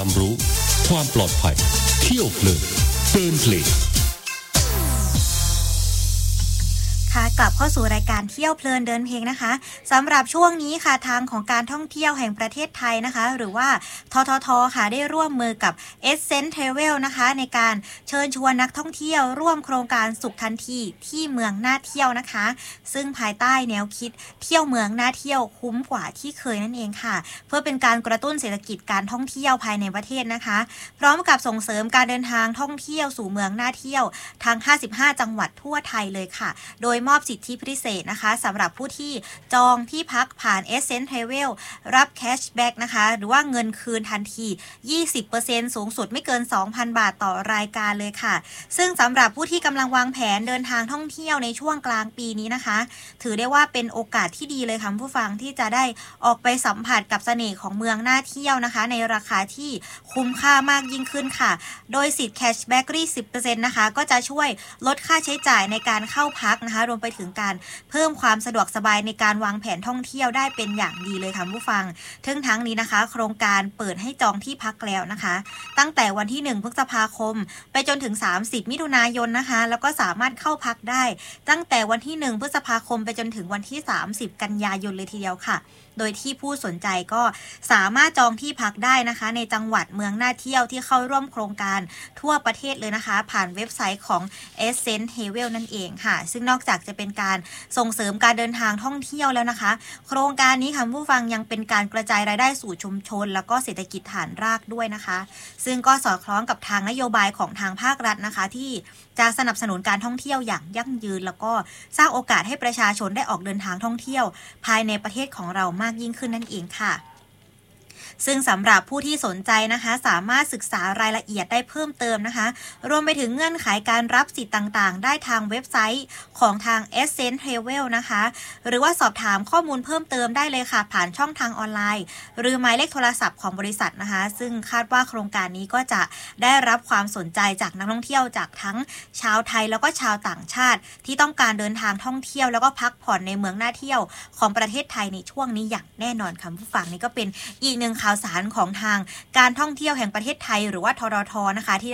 ความรู้ความปลอดภัยเที่ยวเพลินเดินเพลงกลับเข้าสู่รายการเที่ยวเพลินเดินเพลงนะคะสำหรับช่วงนี้ค่ะทางของการท่องเที่ยวแห่งประเทศไทยนะคะหรือว่าทททค่ะได้ร่วมมือกับ Essence Travel นะคะในการเชิญชวนนักท่องเที่ยวร่วมโครงการสุขทันทีที่เมืองน่าเที่ยวนะคะซึ่งภายใต้แนวคิดเที่ยวเมืองน่าเที่ยวคุ้มกว่าที่เคยนั่นเองค่ะเพื่อเป็นการกระตุ้นเศรษฐกิจการท่องเที่ยวภายในประเทศนะคะพร้อมกับส่งเสริมการเดินทางท่องเที่ยวสู่เมืองน่าเที่ยวทั้ง55จังหวัดทั่วไทยเลยค่ะโดยมอบสิทธิพิเศษนะคะสำหรับผู้ที่จองที่พักผ่าน Essence Travel รับแคชแบ็กนะคะหรือว่าเงินคืนทันที 20% สูงสุดไม่เกิน 2,000 บาทต่อรายการเลยค่ะซึ่งสำหรับผู้ที่กำลังวางแผนเดินทางท่องเที่ยวในช่วงกลางปีนี้นะคะถือได้ว่าเป็นโอกาสที่ดีเลยค่ะผู้ฟังที่จะได้ออกไปสัมผัสกับเสน่ห์ของเมืองน่าเที่ยวนะคะในราคาที่คุ้มค่ามากยิ่งขึ้นค่ะโดยสิทธิ์แคชแบ็ก 10% นะคะก็จะช่วยลดค่าใช้จ่ายในการเข้าพักนะคะรวมไปถึงการเพิ่มความสะดวกสบายในการวางแผนท่องเที่ยวได้เป็นอย่างดีเลยค่ะผู้ฟังทั้งนี้นะคะโครงการเปิดให้จองที่พักแล้วนะคะตั้งแต่วันที่1พฤษภาคมไปจนถึง30มิถุนายนนะคะแล้วก็สามารถเข้าพักได้ตั้งแต่วันที่1พฤษภาคมไปจนถึงวันที่30กันยายนเลยทีเดียวค่ะโดยที่ผู้สนใจก็สามารถจองที่พักได้นะคะในจังหวัดเมืองน่าเที่ยวที่เข้าร่วมโครงการทั่วประเทศเลยนะคะผ่านเว็บไซต์ของ Essence Travel นั่นเองค่ะซึ่งนอกจากจะเป็นการส่งเสริมการเดินทางท่องเที่ยวแล้วนะคะโครงการนี้ค่ะผู้ฟังยังเป็นการกระจายรายได้สู่ชุมชนแล้วก็เศรษฐกิจฐานรากด้วยนะคะซึ่งก็สอดคล้องกับทางนโยบายของทางภาครัฐนะคะที่จะสนับสนุนการท่องเที่ยวอย่างยั่งยืนแล้วก็สร้างโอกาสให้ประชาชนได้ออกเดินทางท่องเที่ยวภายในประเทศของเรามากยิ่งขึ้นนั่นเองค่ะซึ่งสำหรับผู้ที่สนใจนะคะสามารถศึกษารายละเอียดได้เพิ่มเติมนะคะรวมไปถึงเงื่อนไขการรับสิทธิ์ต่างๆได้ทางเว็บไซต์ของทาง Essence Travel นะคะหรือว่าสอบถามข้อมูลเพิ่มเติมได้เลยค่ะผ่านช่องทางออนไลน์หรือหมายเลขโทรศัพท์ของบริษัทนะคะซึ่งคาดว่าโครงการนี้ก็จะได้รับความสนใจจากนักท่องเที่ยวจากทั้งชาวไทยแล้วก็ชาวต่างชาติที่ต้องการเดินทางท่องเที่ยวแล้วก็พักผ่อนในเมืองน่าเที่ยวของประเทศไทยในช่วงนี้อย่างแน่นอนค่ะผู้ฟังนี่ก็เป็นอีกหนึ่งข่าวสารของทางการท่องเที่ยวแห่งประเทศไทยหรือว่าทททนะคะที่